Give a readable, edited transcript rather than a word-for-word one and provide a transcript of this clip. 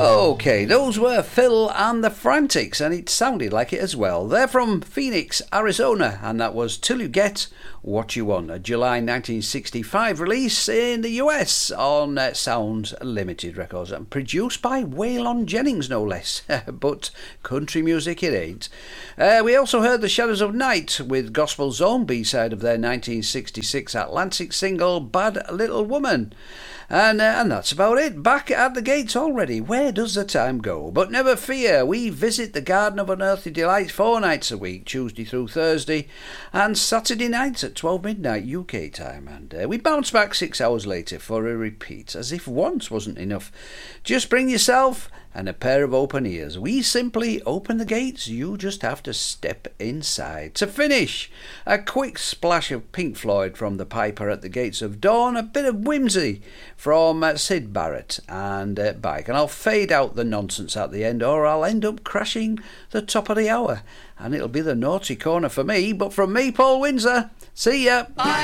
Okay, those were Phil and the Frantics, and it sounded like it as well. They're from Phoenix, Arizona, and that was Till You Get What You Want, a July 1965 release in the US on Sounds Limited Records, and produced by Waylon Jennings, no less. But country music it ain't. We also heard The Shadows of Night with Gospel's own B-side of their 1966 Atlantic single, Bad Little Woman. And that's about it. Back at the gates already. Where does the time go? But never fear, we visit the Garden of Unearthly Delights 4 nights a week, Tuesday through Thursday, and Saturday nights at 12 midnight UK time. And we bounce back 6 hours later for a repeat, as if once wasn't enough. Just bring yourself and a pair of open ears. We simply open the gates, you just have to step inside. To finish, a quick splash of Pink Floyd from the Piper at the Gates of Dawn, a bit of whimsy from Syd Barrett and Bike, and I'll fade out the nonsense at the end, or I'll end up crashing the top of the hour, and it'll be the naughty corner for me. But from me, Paul Windsor, see ya. Bye.